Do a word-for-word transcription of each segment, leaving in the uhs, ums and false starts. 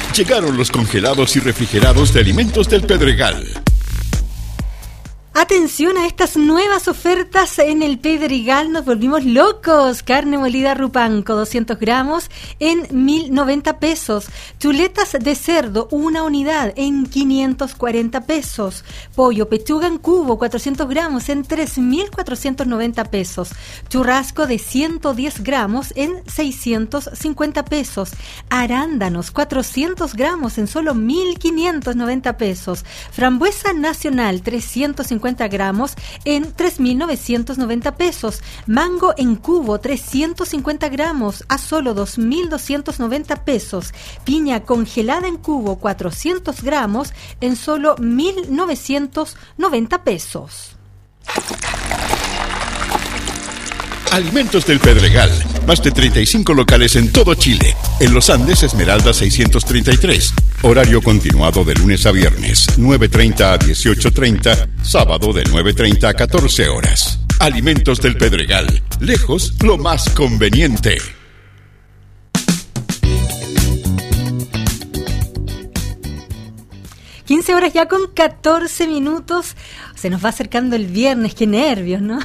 Llegaron los congelados y refrigerados de Alimentos del Pedregal. Atención a estas nuevas ofertas en el Pedregal, nos volvimos locos. Carne molida Rupanco, doscientos gramos en mil noventa pesos. Chuletas de cerdo, una unidad en quinientos cuarenta pesos. Pollo pechuga en cubo, cuatrocientos gramos en tres mil cuatrocientos noventa pesos. Churrasco de ciento diez gramos en seiscientos cincuenta pesos. Arándanos, cuatrocientos gramos en solo mil quinientos noventa pesos. Frambuesa nacional, trescientos cincuenta gramos en tres mil novecientos noventa pesos. Mango en cubo, trescientos cincuenta gramos a solo dos mil doscientos noventa pesos. Piña congelada en cubo, cuatrocientos gramos en solo mil novecientos noventa pesos. Alimentos del Pedregal, más de treinta y cinco locales en todo Chile. En Los Andes, Esmeralda seiscientos treinta y tres. Horario continuado de lunes a viernes, nueve treinta a dieciocho treinta, sábado de nueve treinta a catorce horas. Alimentos del Pedregal, lejos lo más conveniente. quince horas ya con catorce minutos. Se nos va acercando el viernes, qué nervios, ¿no?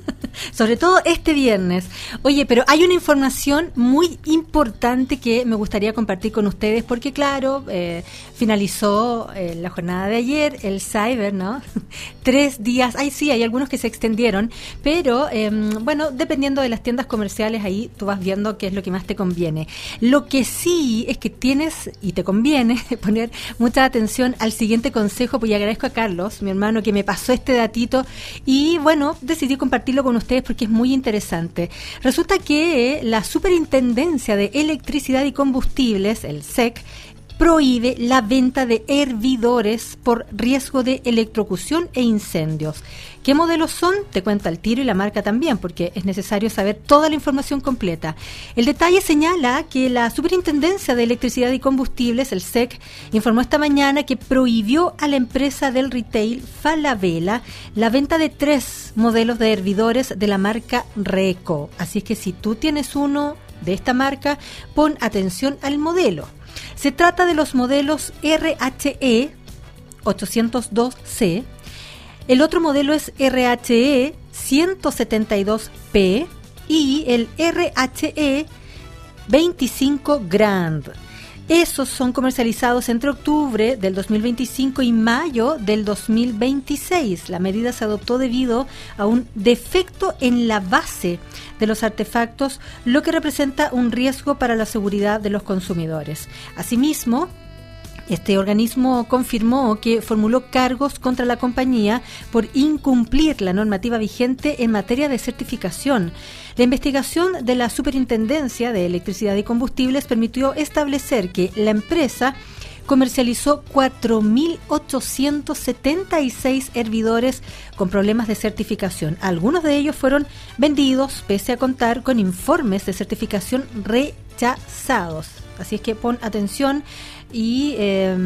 Sobre todo este viernes. Oye, pero hay una información muy importante que me gustaría compartir con ustedes porque, claro, eh, finalizó eh, la jornada de ayer, el Cyber, ¿no? Tres días. Ay, sí, hay algunos que se extendieron, pero, eh, bueno, dependiendo de las tiendas comerciales, ahí tú vas viendo qué es lo que más te conviene. Lo que sí es que tienes, y te conviene, poner mucha atención al siguiente consejo, pues, y agradezco a Carlos, mi hermano, que me pasó este datito, y, bueno, decidí compartirlo con ustedes porque es muy interesante. Resulta que la Superintendencia de Electricidad y Combustibles, el S E C, prohíbe la venta de hervidores por riesgo de electrocución e incendios. ¿Qué modelos son? Te cuento al tiro y la marca también, porque es necesario saber toda la información completa. El detalle señala que la Superintendencia de Electricidad y Combustibles, el S E C, informó esta mañana que prohibió a la empresa del retail Falabella la venta de tres modelos de hervidores de la marca Reco. Así es que si tú tienes uno de esta marca, pon atención al modelo. Se trata de los modelos R H E ochocientos dos C, el otro modelo es R H E ciento setenta y dos P y el R H E veinticinco Grand. Esos son comercializados entre octubre del dos mil veinticinco y mayo del dos mil veintiséis. La medida se adoptó debido a un defecto en la base de los artefactos, lo que representa un riesgo para la seguridad de los consumidores. Asimismo, este organismo confirmó que formuló cargos contra la compañía por incumplir la normativa vigente en materia de certificación. La investigación de la Superintendencia de Electricidad y Combustibles permitió establecer que la empresa comercializó cuatro mil ochocientos setenta y seis hervidores con problemas de certificación. Algunos de ellos fueron vendidos pese a contar con informes de certificación rechazados. Así es que pon atención y eh,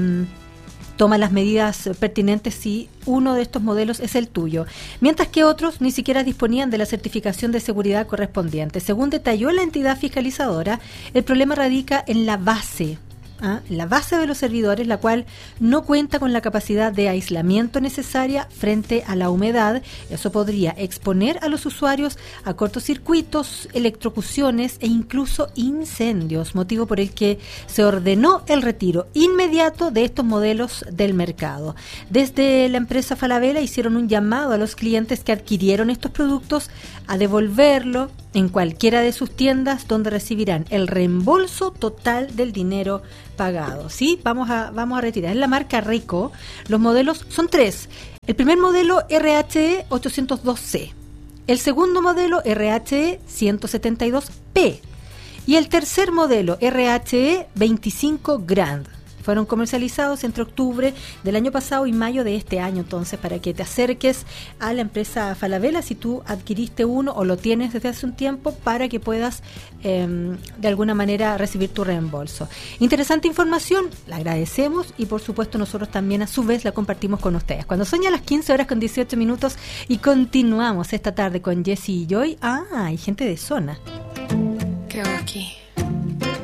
toma las medidas pertinentes si uno de estos modelos es el tuyo, mientras que otros ni siquiera disponían de la certificación de seguridad correspondiente. Según detalló la entidad fiscalizadora, el problema radica en la base ¿Ah? la base de los servidores, la cual no cuenta con la capacidad de aislamiento necesaria frente a la humedad. Eso podría exponer a los usuarios a cortocircuitos, electrocuciones e incluso incendios, motivo por el que se ordenó el retiro inmediato de estos modelos del mercado. Desde la empresa Falabella hicieron un llamado a los clientes que adquirieron estos productos a devolverlo en cualquiera de sus tiendas, donde recibirán el reembolso total del dinero pagado. ¿Sí? Vamos a, vamos a retirar. Es la marca Reco. Los modelos son tres. El primer modelo R H E ochocientos dos C. El segundo modelo R H E ciento setenta y dos P. Y el tercer modelo R H E veinticinco Grand. Fueron comercializados entre octubre del año pasado y mayo de este año, entonces, para que te acerques a la empresa Falabella si tú adquiriste uno o lo tienes desde hace un tiempo, para que puedas eh, de alguna manera recibir tu reembolso. Interesante información, la agradecemos y por supuesto nosotros también a su vez la compartimos con ustedes. Cuando son ya las quince horas con dieciocho minutos y continuamos esta tarde con Jessy y Joy. Ah, hay gente de zona. ¿Qué hago aquí?